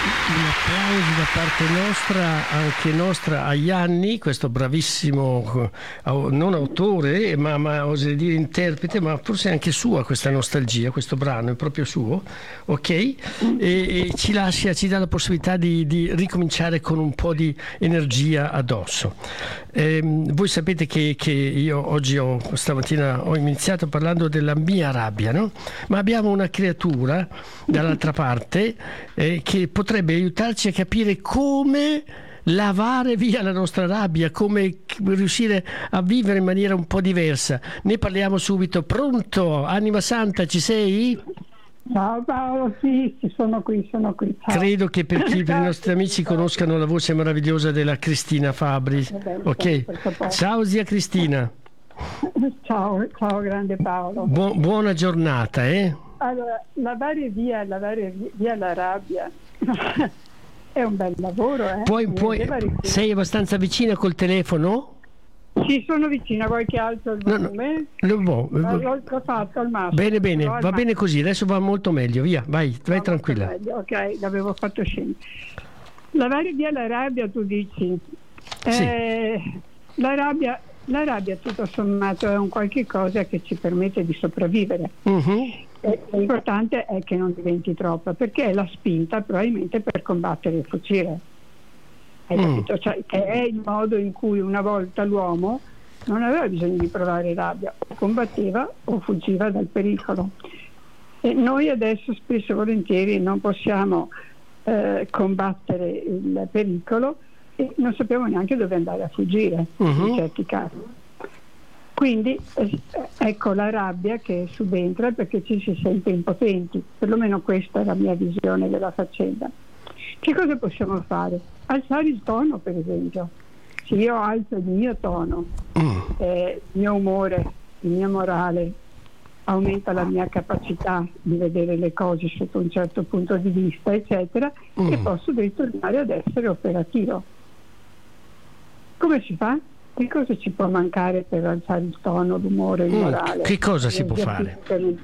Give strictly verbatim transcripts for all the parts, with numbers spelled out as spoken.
un applauso da parte nostra, anche nostra, a Ianni, questo bravissimo non autore, ma, ma oserei dire interprete, ma forse anche sua questa nostalgia, questo brano è proprio suo, ok? E, e ci lascia, ci dà la possibilità di, di ricominciare con un po' di energia addosso. Eh, voi sapete che, che io oggi ho, stamattina ho iniziato parlando della mia rabbia, no? Ma abbiamo una creatura dall'altra parte eh, che potrebbe aiutarci a capire come lavare via la nostra rabbia, come riuscire a vivere in maniera un po' diversa. Ne parliamo subito. Pronto? Anima Santa, ci sei? Ciao Paolo, sì, sono qui, sono qui. Ciao. Credo che per, chi, per i nostri amici conoscano la voce meravigliosa della Cristina Fabri. Ok. Ciao zia Cristina. Ciao, ciao grande Paolo. Bu- buona giornata, eh? Allora, lavare via, lavare via la rabbia è un bel lavoro, eh? Poi, poi sei abbastanza vicina col telefono? Sì, sono vicina, qualche altro il volume. No, no, no, l'ho, l'ho fatto al massimo. Bene, bene, va massimo. Bene così, adesso va molto meglio, via, vai, vai tranquilla. Ok, l'avevo fatto scendere. Lavare via la rabbia, tu dici. Sì. Eh, la rabbia, la rabbia tutto sommato è un qualche cosa che ci permette di sopravvivere. Uh-huh. E l'importante è che non diventi troppa, perché è la spinta probabilmente per combattere e fuggire. Hai capito? Mm. Cioè, che è il modo in cui una volta l'uomo non aveva bisogno di provare rabbia, o combatteva o fuggiva dal pericolo. E noi adesso spesso e volentieri non possiamo eh, combattere il pericolo e non sappiamo neanche dove andare a fuggire, uh-huh. in certi casi. Quindi eh, ecco la rabbia che subentra perché ci si sente impotenti, perlomeno questa è la mia visione della faccenda. Che cosa possiamo fare? Alzare il tono, per esempio. Se io alzo il mio tono, mm. eh, il mio umore, il mio morale, aumenta la mia capacità di vedere le cose sotto un certo punto di vista, eccetera, mm. e posso ritornare ad essere operativo. Come si fa? Che cosa ci può mancare per alzare il tono, l'umore, il morale? Mm. Che cosa si può fare?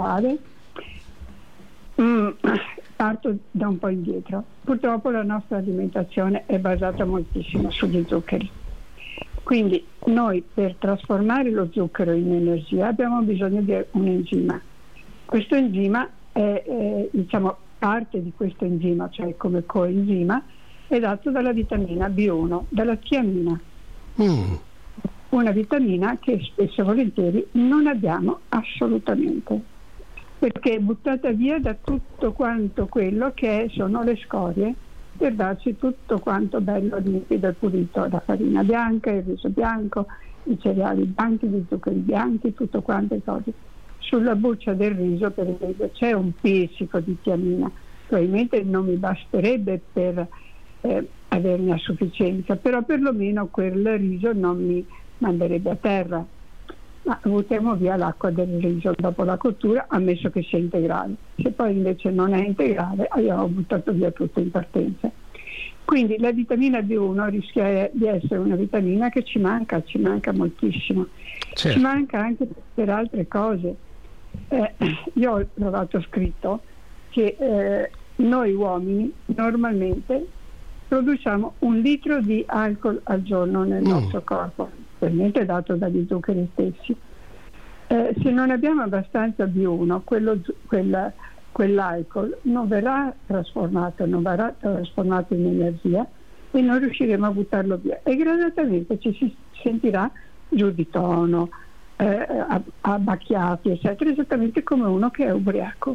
Mm. Parto da un po' indietro. Purtroppo la nostra alimentazione è basata moltissimo sugli zuccheri. Quindi noi per trasformare lo zucchero in energia abbiamo bisogno di un enzima. Questo enzima è, è diciamo, parte di questo enzima, cioè come coenzima, è dato dalla vitamina B uno, dalla tiamina. Mm. Una vitamina che spesso e volentieri non abbiamo assolutamente, perché è buttata via da tutto quanto quello che sono le scorie per darci tutto quanto bello, limpido e pulito, la farina bianca, il riso bianco, i cereali bianchi, gli zuccheri bianchi, tutto quanto le cose. Sulla buccia del riso, per esempio, c'è un pizzico di tiamina, probabilmente non mi basterebbe per eh, averne a sufficienza, però perlomeno quel riso non mi manderebbe a terra. Ma buttiamo via l'acqua del riso dopo la cottura, ammesso che sia integrale. Se poi invece non è integrale, abbiamo buttato via tutto in partenza. Quindi la vitamina B uno rischia di essere una vitamina che ci manca, ci manca moltissimo. Certo. Ci manca anche per altre cose. Eh, io ho trovato scritto che eh, noi uomini normalmente produciamo un litro di alcol al giorno nel mm. nostro corpo, ovviamente dato dagli zuccheri stessi. Eh, se non abbiamo abbastanza B uno, quello, quella, quell'alcol non verrà trasformato, non verrà trasformato in energia e non riusciremo a buttarlo via. E gradatamente ci si sentirà giù di tono, eh, abbacchiati, eccetera, esattamente come uno che è ubriaco.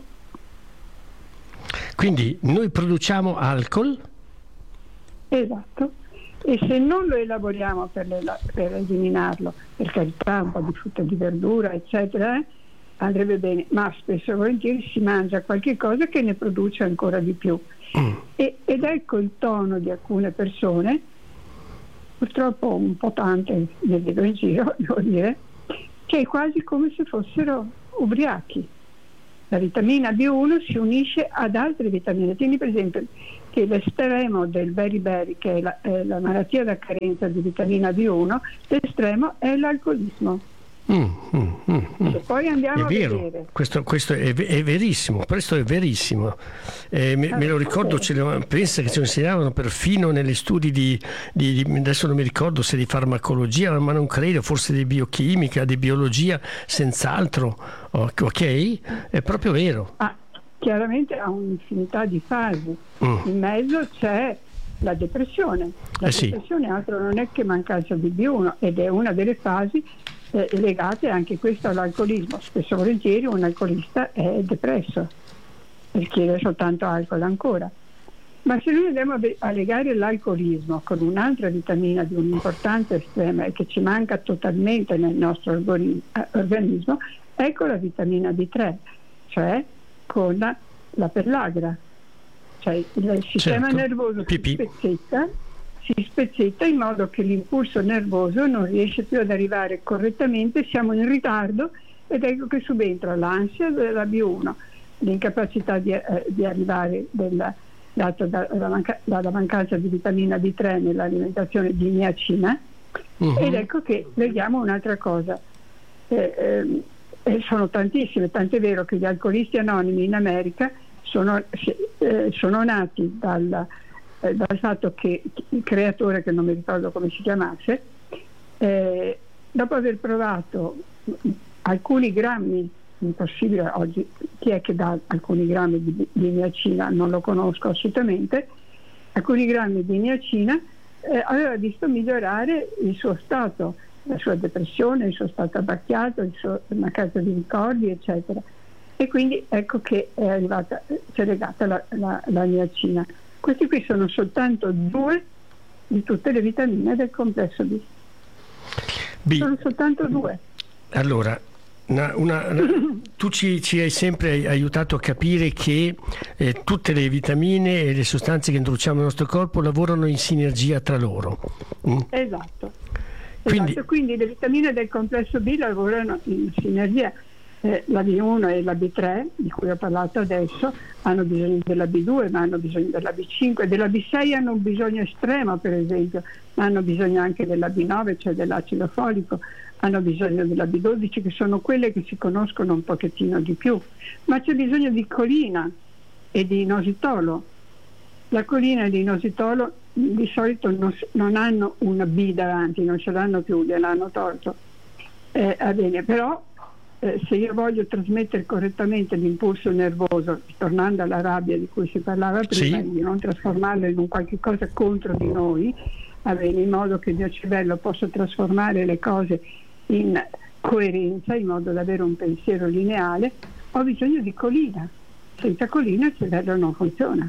Quindi noi produciamo alcol? Esatto. E se non lo elaboriamo per, le, per eliminarlo, per carità, un po' di frutta e di verdura, eccetera, eh, andrebbe bene, ma spesso e volentieri si mangia qualche cosa che ne produce ancora di più. Mm. E, ed ecco il tono di alcune persone, purtroppo un po' tante ne vedo in giro, devo dire, che è quasi come se fossero ubriachi. La vitamina B uno si unisce ad altre vitamine. Tieni per esempio che l'estremo del beriberi, che è la, è la malattia da carenza di vitamina B uno, l'estremo è l'alcolismo. Mm, mm, mm, mm. E poi andiamo è vero, a vedere. questo, questo è, è verissimo, questo è verissimo. Eh, me, me lo ricordo, ce lo, pensa che ci insegnavano perfino negli studi di, di, di, adesso non mi ricordo se di farmacologia, ma non credo, forse di biochimica, di biologia, senz'altro, ok? È proprio vero. Ah, chiaramente ha un'infinità di fasi. Mm. In mezzo c'è la depressione. La eh depressione sì. altro non è che mancanza di B uno ed è una delle fasi eh, legate anche questo all'alcolismo. Spesso e volentieri un alcolista è depresso e chiede soltanto alcol ancora. Ma se noi andiamo a, a legare l'alcolismo con un'altra vitamina di un'importanza estrema e che ci manca totalmente nel nostro organismo, ecco la vitamina D tre, cioè con la, la pellagra. Cioè il sistema certo. nervoso si Pipì. spezzetta, si spezzetta in modo che l'impulso nervoso non riesce più ad arrivare correttamente, siamo in ritardo ed ecco che subentra l'ansia della B uno, l'incapacità di, eh, di arrivare della, dato dalla, manca, dalla mancanza di vitamina D tre nell'alimentazione di niacina. Uh-huh. Ed ecco che vediamo un'altra cosa. Eh, eh, sono tantissime, tant'è vero che gli alcolisti anonimi in America sono, eh, sono nati dal, eh, dal fatto che il creatore, che non mi ricordo come si chiamasse, eh, dopo aver provato alcuni grammi, impossibile oggi, chi è che dà alcuni grammi di, di niacina, non lo conosco assolutamente, alcuni grammi di niacina, eh, aveva visto migliorare il suo stato, la sua depressione, il suo stato abbacchiato, il suo mancanza di ricordi, eccetera. E quindi ecco che è arrivata, si è legata la, la, la niacina. Questi qui sono soltanto due di tutte le vitamine del complesso B. B. Sono soltanto due. Allora, una, una, una, tu ci, ci hai sempre aiutato a capire che eh, tutte le vitamine e le sostanze che introduciamo nel nostro corpo lavorano in sinergia tra loro. Mm? Esatto. Quindi, esatto. Quindi le vitamine del complesso B lavorano in sinergia. Eh, la B uno e la B tre, di cui ho parlato adesso, hanno bisogno della B due, ma hanno bisogno della B cinque, della B sei hanno un bisogno estremo, per esempio, ma hanno bisogno anche della B nove, cioè dell'acido folico, hanno bisogno della B dodici, che sono quelle che si conoscono un pochettino di più, ma c'è bisogno di colina e di inositolo. La colina e l'inositolo di solito non, non hanno una B davanti, non ce l'hanno più, gliel'hanno tolto. Eh, va bene, però Eh, se io voglio trasmettere correttamente l'impulso nervoso, tornando alla rabbia di cui si parlava prima, sì, di non trasformarlo in un qualche cosa contro di noi, bene, in modo che il mio cervello possa trasformare le cose in coerenza, in modo da avere un pensiero lineare, ho bisogno di colina. Senza colina il cervello non funziona.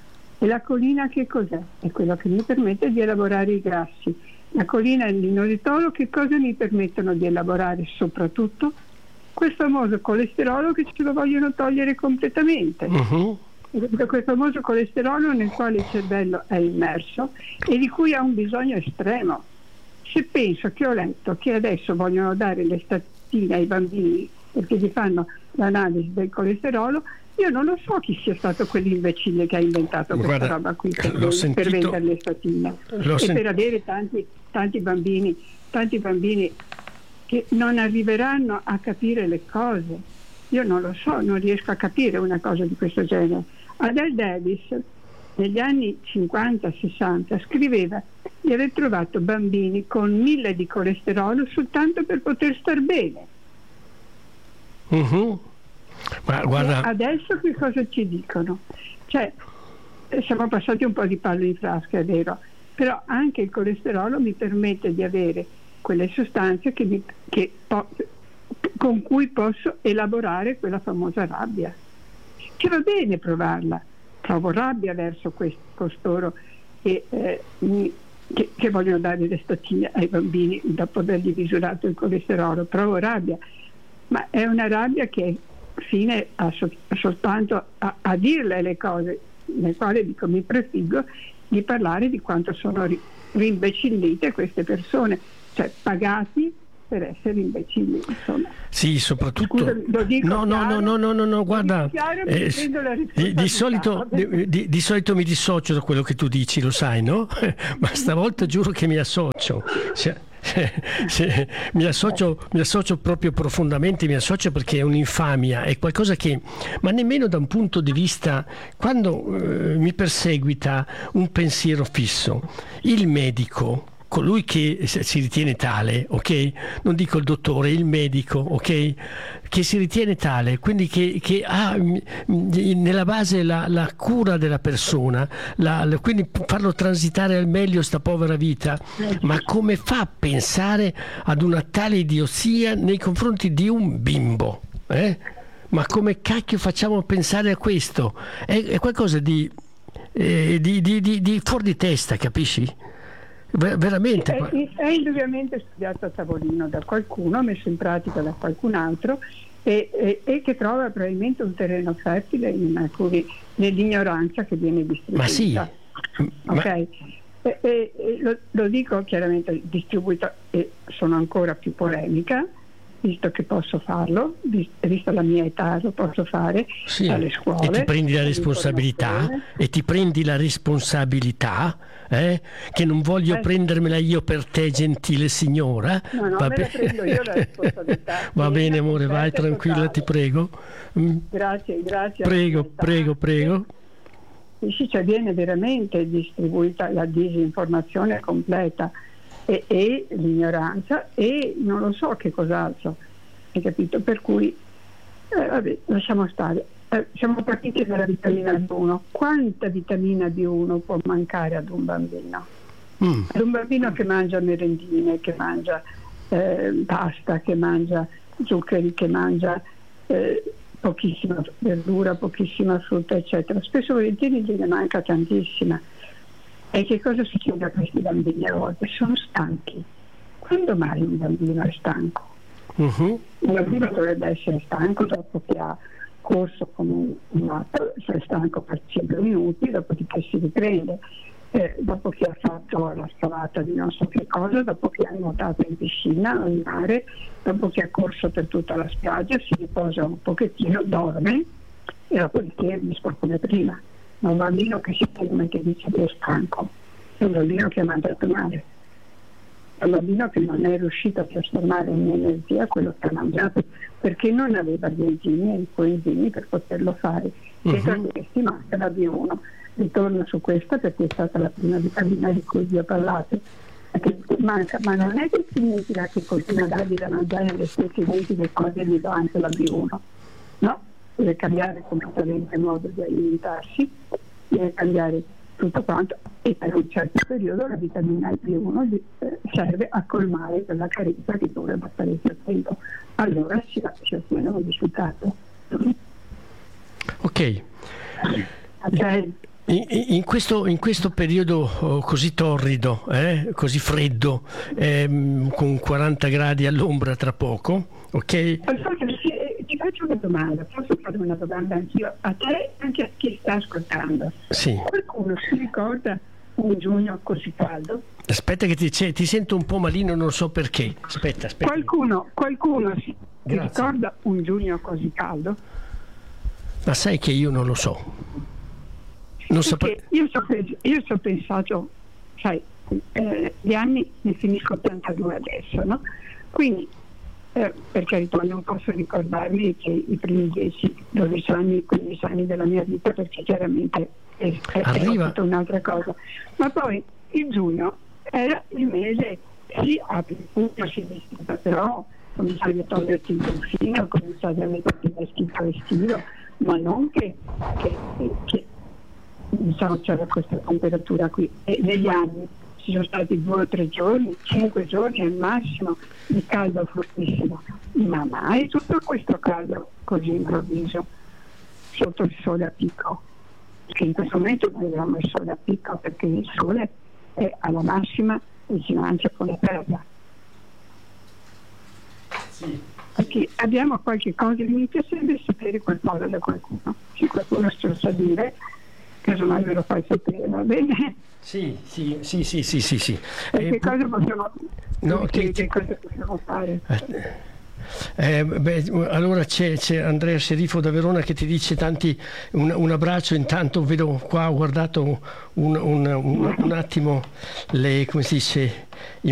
E la colina che cos'è? È quello che mi permette di elaborare i grassi. La colina e l'inositolo che cosa mi permettono di elaborare? Soprattutto quel famoso colesterolo che ce lo vogliono togliere completamente. Uh-huh. Quel famoso colesterolo nel quale il cervello è immerso e di cui ha un bisogno estremo. Se penso che ho letto che adesso vogliono dare le statine ai bambini perché gli fanno l'analisi del colesterolo, io non lo so chi sia stato quell'imbecille che ha inventato questa Guarda, roba qui per, per vendere le statine e sent... per avere tanti, tanti bambini, tanti bambini che non arriveranno a capire le cose. Io non lo so, non riesco a capire una cosa di questo genere. Adele Davis negli anni cinquanta sessanta scriveva di aver trovato bambini con mille di colesterolo soltanto per poter star bene. Uh-huh. Ma guarda... Adesso che cosa ci dicono? Cioè, siamo passati un po' di pallo in frasca, è vero, però anche il colesterolo mi permette di avere quelle sostanze che mi, che po- con cui posso elaborare quella famosa rabbia, che va bene provarla. Provo rabbia verso questi, costoro che, eh, mi, che, che vogliono dare le statine ai bambini dopo avergli misurato il colesterolo, provo rabbia, ma è una rabbia che fine a so- soltanto a, a dirle le cose, nel quale dico mi prefiggo di parlare di quanto sono ri- rimbecillite queste persone, cioè pagati per essere imbecilli, insomma. Sì, soprattutto. Scusami, lo dico no, no, chiaro, no, no, no, no, guarda. Eh, di, di, solito, di, di, di solito mi dissocio da quello che tu dici, lo sai, no? Ma stavolta giuro che mi associo. se, mi, associo, mi associo proprio profondamente, mi associo perché è un'infamia, è qualcosa che, ma nemmeno da un punto di vista, quando eh, mi perseguita un pensiero fisso, il medico, colui che si ritiene tale, ok? Non dico il dottore, il medico, ok? Che si ritiene tale, quindi che, che ha nella base la, la cura della persona, la, la, quindi farlo transitare al meglio sta povera vita, ma come fa a pensare ad una tale idiozia nei confronti di un bimbo? Eh? Ma come cacchio facciamo a pensare a questo? È, è qualcosa di, eh, di, di, di, di fuori di testa, capisci? Veramente è, è indubbiamente studiato a tavolino da qualcuno, messo in pratica da qualcun altro e, e, e che trova probabilmente un terreno fertile in alcuni, nell'ignoranza che viene distribuita. Ma sì, okay? Ma... E, e, e lo, lo dico chiaramente distribuita e sono ancora più polemica, visto che posso farlo, vista la mia età lo posso fare, sì, alle scuole. E ti prendi la responsabilità, e ti prendi la responsabilità, eh? Che non voglio eh. prendermela io per te, gentile signora. No, no, Va me be- la prendo io la responsabilità. Va bene amore, vai tranquilla, totale. Ti prego. Mm. Grazie, grazie. Prego, prego, prego. Sì, cioè viene veramente distribuita la disinformazione completa. E, e l'ignoranza e non lo so che cos'altro, hai capito? Per cui eh, vabbè, lasciamo stare. Eh, siamo partiti dalla vitamina B uno. Quanta vitamina B uno può mancare ad un bambino? Mm. Ad un bambino che mangia merendine, che mangia eh, pasta, che mangia zuccheri, che mangia eh, pochissima verdura, pochissima frutta, eccetera. Spesso volentieri gliene manca tantissima. E che cosa succede a questi bambini a volte? Sono stanchi. Quando mai un bambino è stanco? Uh-huh. Un bambino dovrebbe essere stanco dopo che ha corso come un matto, è stanco per cinque minuti, dopodiché si riprende, eh, dopo che ha fatto la scavata di non so che cosa, dopo che ha nuotato in piscina o in mare, dopo che ha corso per tutta la spiaggia, si riposa un pochettino, dorme e dopodiché rispo come prima. Ma un bambino che si ferma e che dice che è stanco è un bambino che ha mangiato male, è un bambino che non è riuscito a trasformare in energia quello che ha mangiato perché non aveva gli enzimi e i coenzimi per poterlo fare. Uh-huh. E tra questi manca la B uno. Ritorno su questa perché è stata la prima vitamina di cui vi ho parlato, che manca, ma non è che significa che continua a dargli da mangiare le stesse identiche cose e gli do anche la B uno, no? Deve cambiare completamente il modo di alimentarsi, deve cambiare tutto quanto e per un certo periodo la vitamina B uno serve a colmare quella carenza che dura da parecchio tempo. Allora si, si ottiene un risultato. Ok. Okay. In, in, questo, in questo periodo oh, così torrido, eh, così freddo, ehm, con quaranta gradi all'ombra tra poco, ok? Ascolta, ti faccio una domanda, posso fare una domanda anch'io a te e anche a chi sta ascoltando? Sì. Qualcuno si ricorda un giugno così caldo? Aspetta che ti, ti sento un po' malino, non so perché. Aspetta, aspetta. Qualcuno, qualcuno si ricorda un giugno così caldo? Ma sai che io non lo so. Non sapre... io, so, io ci ho pensato, sai, eh, gli anni ne finisco ottantadue adesso, no? Quindi, eh, per carità, non posso ricordarmi che i primi dieci, dodici anni, quindici anni della mia vita, perché chiaramente è, è, Arriva... è tutta un'altra cosa. Ma poi il giugno era il mese, sì, apri il punto, si vestiva, però cominciavi a toglierti il confine, cominciavi a metterti il vestito estivo, ma non che, che, che diciamo c'era questa temperatura qui, e negli anni ci sono stati due o tre giorni, cinque giorni al massimo di caldo fortissimo, ma mai tutto questo caldo così improvviso sotto il sole a picco, perché in questo momento noi abbiamo il sole a picco perché il sole è alla massima vicinanza con la terra. Sì. Perché abbiamo qualche cosa, mi piacerebbe sapere qualcosa da qualcuno, se qualcuno ce lo sa dire, casomai me lo fai sapere, va bene? Sì, sì, sì, sì, sì, sì, sì. E che cosa possiamo, no, che, che, che cosa possiamo fare? Eh, beh, allora c'è, c'è Andrea Serifo da Verona che ti dice tanti un, un abbraccio. Intanto vedo qua, ho guardato un, un, un, un attimo le, come si dice,